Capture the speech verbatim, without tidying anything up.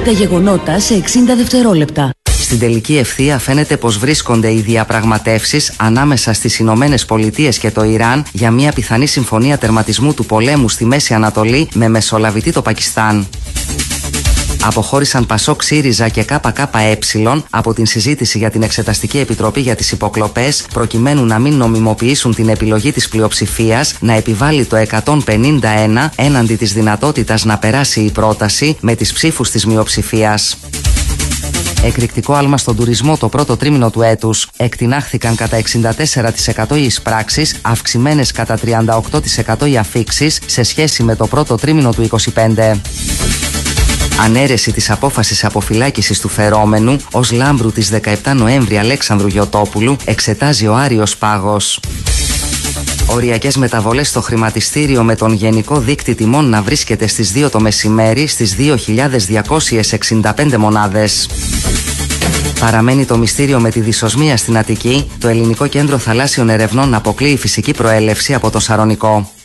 Τα γεγονότα σε εξήντα δευτερόλεπτα. Στην τελική ευθεία φαίνεται πως βρίσκονται οι διαπραγματεύσεις ανάμεσα στις Ηνωμένες Πολιτείες και το Ιράν για μια πιθανή συμφωνία τερματισμού του πολέμου στη Μέση Ανατολή με μεσολαβητή το Πακιστάν. Αποχώρησαν Πασόκ, ΣΥΡΙΖΑ και ΚΚΕ από την συζήτηση για την Εξεταστική Επιτροπή για τις Υποκλοπές, προκειμένου να μην νομιμοποιήσουν την επιλογή της πλειοψηφίας να επιβάλλει το εκατόν πενήντα ένα έναντι της δυνατότητας να περάσει η πρόταση με τις ψήφους της μειοψηφίας. Εκρηκτικό άλμα στον τουρισμό το πρώτο τρίμηνο του έτους. Εκτινάχθηκαν κατά εξήντα τέσσερα τοις εκατό οι εισπράξεις, αυξημένες κατά τριάντα οκτώ τοις εκατό οι αφίξεις σε σχέση με το πρώτο τρίμηνο του είκοσι πέντε. Ανέρεση της απόφασης αποφυλάκησης του φερόμενου ως λάμπρου της δεκαεπτά Νοέμβρη Αλέξανδρου Γιωτόπουλου εξετάζει ο Άριος Πάγος. Οριακές μεταβολές στο χρηματιστήριο με τον γενικό δείκτη τιμών να βρίσκεται στις δύο το μεσημέρι στις δύο χιλιάδες διακόσιες εξήντα πέντε μονάδες. Παραμένει το μυστήριο με τη δυσοσμία στην Αττική. Το Ελληνικό Κέντρο Θαλάσσιων Ερευνών αποκλείει φυσική προέλευση από το Σαρονικό.